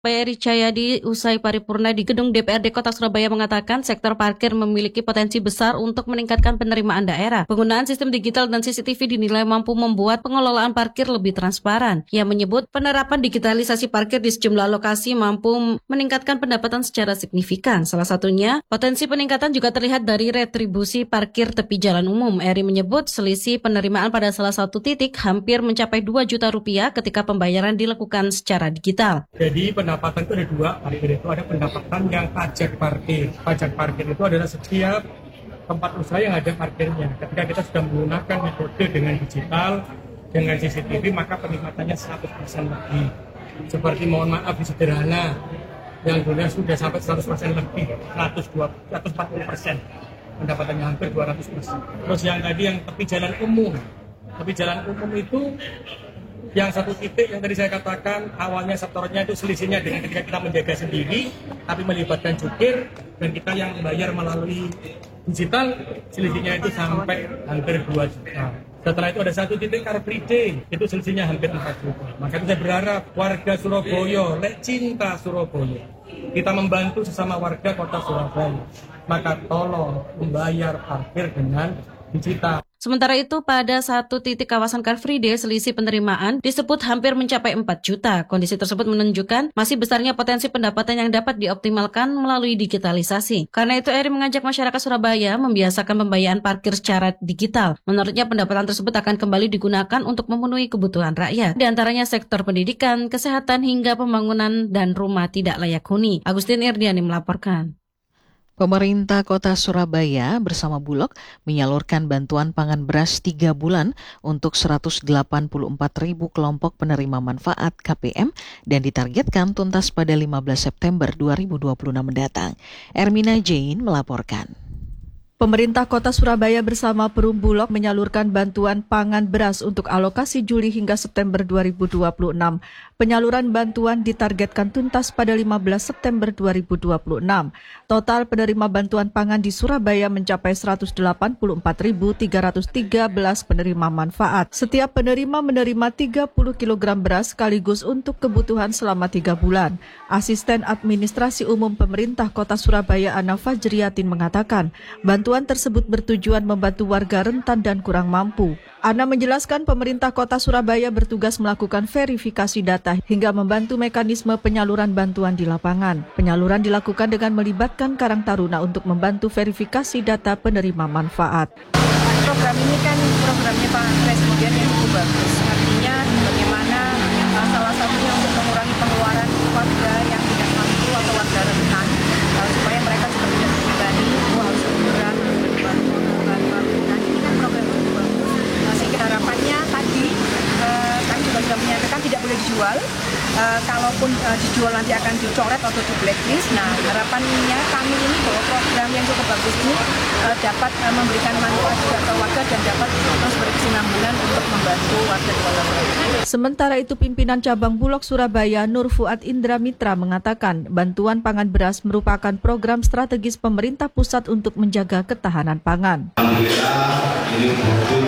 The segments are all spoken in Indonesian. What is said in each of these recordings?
Pak Eri Cahyadi usai paripurna di Gedung DPRD Kota Surabaya mengatakan sektor parkir memiliki potensi besar untuk meningkatkan penerimaan daerah. Penggunaan sistem digital dan CCTV dinilai mampu membuat pengelolaan parkir lebih transparan. Ia menyebut penerapan digitalisasi parkir di sejumlah lokasi mampu meningkatkan pendapatan secara signifikan. Salah satunya, potensi peningkatan juga terlihat dari retribusi parkir tepi jalan umum. Eri menyebut selisih penerimaan pada salah satu titik hampir mencapai 2 juta rupiah ketika pembayaran dilakukan secara digital. Jadi pendapatan itu ada dua, parkir itu ada pendapatan yang pajak parkir. Pajak parkir itu adalah setiap tempat usaha yang ada parkirnya. Ketika kita sudah menggunakan metode dengan digital, dengan CCTV, maka penikmatannya 100% lebih. Seperti mohon maaf di sederhana, yang dulunya sudah sampai 100% lebih, 140%. Pendapatannya hampir 200%. Terus yang tadi yang tepi jalan umum. Tepi jalan umum itu yang satu titik yang tadi saya katakan awalnya sektornya itu selisihnya dengan ketika kita menjaga sendiri tapi melibatkan jukir dan kita yang membayar melalui digital selisihnya itu sampai hampir 2 juta. Setelah itu ada satu titik Car Free Day, itu selisihnya hampir 4 juta. Maka saya berharap warga Surabaya, cinta Surabaya, kita membantu sesama warga kota Surabaya. Maka tolong membayar parkir dengan digital. Sementara itu, pada satu titik kawasan Car Free Day, selisih penerimaan disebut hampir mencapai 4 juta. Kondisi tersebut menunjukkan masih besarnya potensi pendapatan yang dapat dioptimalkan melalui digitalisasi. Karena itu, Eri mengajak masyarakat Surabaya membiasakan pembayaran parkir secara digital. Menurutnya, pendapatan tersebut akan kembali digunakan untuk memenuhi kebutuhan rakyat. Di antaranya sektor pendidikan, kesehatan, hingga pembangunan dan rumah tidak layak huni. Agustin Irdiani melaporkan. Pemerintah Kota Surabaya bersama Bulog menyalurkan bantuan pangan beras 3 bulan untuk 184.000 kelompok penerima manfaat KPM dan ditargetkan tuntas pada 15 September 2026 mendatang. Ermina Jane melaporkan. Pemerintah Kota Surabaya bersama Perum Bulog menyalurkan bantuan pangan beras untuk alokasi Juli hingga September 2026. Penyaluran bantuan ditargetkan tuntas pada 15 September 2026. Total penerima bantuan pangan di Surabaya mencapai 184.313 penerima manfaat. Setiap penerima menerima 30 kg beras sekaligus untuk kebutuhan selama 3 bulan. Asisten Administrasi Umum Pemerintah Kota Surabaya Ana Fajriyatin mengatakan, bantuan tersebut bertujuan membantu warga rentan dan kurang mampu. Ana menjelaskan pemerintah Kota Surabaya bertugas melakukan verifikasi data hingga membantu mekanisme penyaluran bantuan di lapangan. Penyaluran dilakukan dengan melibatkan Karang Taruna untuk membantu verifikasi data penerima manfaat. Program ini kan programnya Pak Presiden yang cukup bagus. Artinya bagaimana salah satunya untuk mengurangi pengeluaran warga yang tidak mampu atau warga rentan supaya mereka juga tidak terbebani harus berat ini kan program yang cukup bagus. Sehingga harapannya tadi kami juga sudah menyatakan tidak boleh dijual. Kalaupun dijual nanti akan dicoret atau di blacklist. Nah, harapannya kami ini bahwa program yang cukup bagus ini dapat memberikan manfaat juga ke warga dan dapat terus berkesinambungan untuk membantu warga di Kota Surabaya. Sementara itu, pimpinan cabang Bulog Surabaya Nur Fuad Indra Mitra mengatakan bantuan pangan beras merupakan program strategis pemerintah pusat untuk menjaga ketahanan pangan. Alhamdulillah ini butuh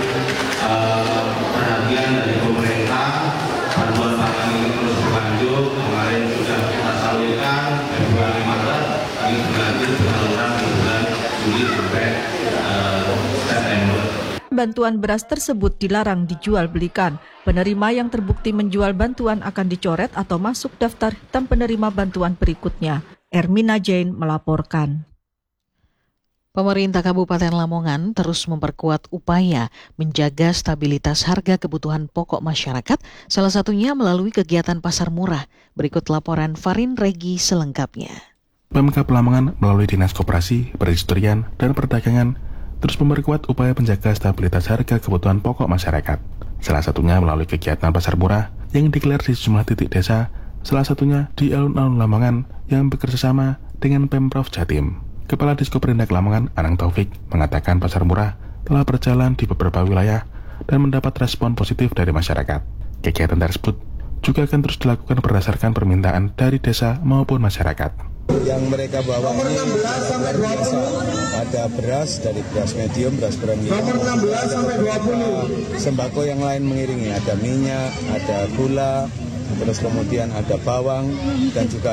perhatian dari pemerintah. Bantuan pangan ini terus berlanjut. Kemarin sudah kita salurkan Februari Maret, kami berlanjut penyaluran di bulan Juli sampai September. Bantuan beras tersebut dilarang dijual belikan. Penerima yang terbukti menjual bantuan akan dicoret atau masuk daftar hitam penerima bantuan berikutnya. Ermina Jane melaporkan. Pemerintah Kabupaten Lamongan terus memperkuat upaya menjaga stabilitas harga kebutuhan pokok masyarakat, salah satunya melalui kegiatan pasar murah. Berikut laporan Farin Regi selengkapnya. Pemkab Lamongan melalui Dinas Koperasi, Perindustrian, dan Perdagangan terus memperkuat upaya menjaga stabilitas harga kebutuhan pokok masyarakat. Salah satunya melalui kegiatan pasar murah yang digelar di sejumlah titik desa, salah satunya di alun-alun Lamongan yang bekerjasama dengan Pemprov Jatim. Kepala Diskoperindak Lamongan, Anang Taufik, mengatakan pasar murah telah berjalan di beberapa wilayah dan mendapat respon positif dari masyarakat. Kegiatan tersebut juga akan terus dilakukan berdasarkan permintaan dari desa maupun masyarakat. Yang mereka bawa ini luar biasa. Ada beras, dari beras medium, beras premium, ada sembako yang lain mengiringi, ada minyak, ada gula, terus kemudian ada bawang dan juga